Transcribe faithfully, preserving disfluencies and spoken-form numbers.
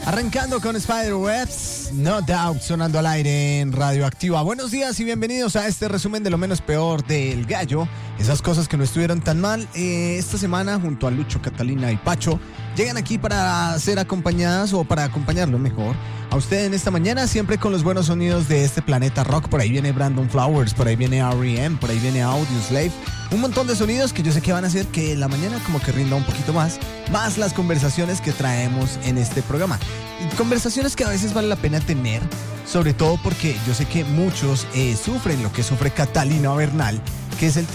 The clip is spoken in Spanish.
Arrancando con Spiderwebs, No Doubt, sonando al aire en Radioactiva. Buenos días y bienvenidos a este resumen de lo menos peor del Gallo. Esas cosas que no estuvieron tan mal. Eh, esta semana, junto a Lucho, Catalina y Pacho, llegan aquí para ser acompañadas o para acompañarlo mejor a usted en esta mañana, siempre con los buenos sonidos de este planeta rock. Por ahí viene Brandon Flowers, por ahí viene R E M, por ahí viene Audioslave. Un montón de sonidos que yo sé que van a hacer que la mañana como que rinda un poquito más, más las conversaciones que traemos en este programa. Conversaciones que a veces vale la pena tener, sobre todo porque yo sé que muchos eh, sufren lo que sufre Catalina Bernal, que es el